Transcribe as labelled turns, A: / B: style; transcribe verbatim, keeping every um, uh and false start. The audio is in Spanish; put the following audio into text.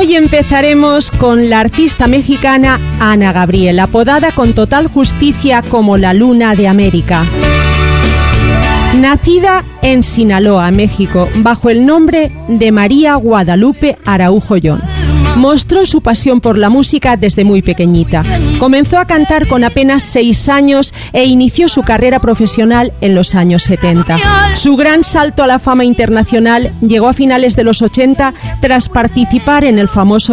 A: hoy empezaremos con la artista mexicana Ana Gabriel, apodada con total justicia como la Luna de América. Nacida en Sinaloa, México, bajo el nombre de María Guadalupe Araujo Young, mostró su pasión por la música desde muy pequeñita. Comenzó a cantar con apenas seis años e inició su carrera profesional en los años setenta. Su gran salto a la fama internacional llegó a finales de los ochenta tras participar en el famoso